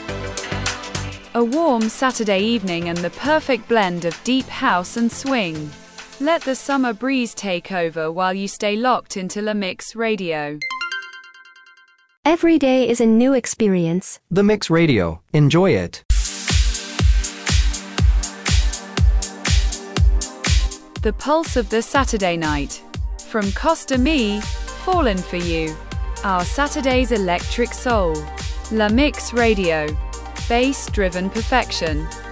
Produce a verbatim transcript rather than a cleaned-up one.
A warm Saturday evening and the perfect blend of deep house and swing. Let the summer breeze take over while you stay locked into La Mix Radio. Every day is a new experience. The Mix Radio. Enjoy it. The pulse of the Saturday night. From Costa Me, Fallen for You. Our Saturday's electric soul. La Mix Radio. Bass-driven perfection.